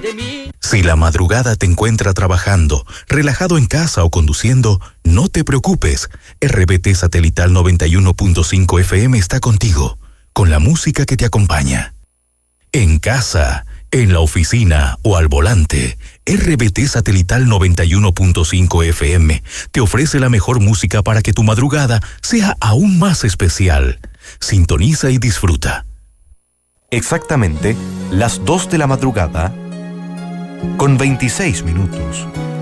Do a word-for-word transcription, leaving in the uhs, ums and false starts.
de mí. Si la madrugada te encuentra trabajando, relajado en casa o conduciendo, no te preocupes. R B T Satelital noventa y uno punto cinco F M está contigo, con la música que te acompaña. En casa, en la oficina o al volante, R B T Satelital noventa y uno punto cinco F M te ofrece la mejor música para que tu madrugada sea aún más especial. Sintoniza y disfruta. Exactamente las dos de la madrugada con veintiséis minutos.